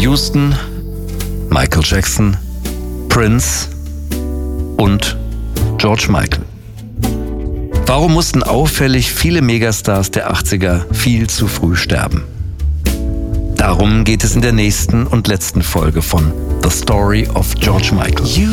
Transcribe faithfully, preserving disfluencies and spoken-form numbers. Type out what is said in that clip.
Houston, Michael Jackson, Prince und George Michael. Warum mussten auffällig viele Megastars der achtziger viel zu früh sterben? Darum geht es in der nächsten und letzten Folge von The Story of George Michael.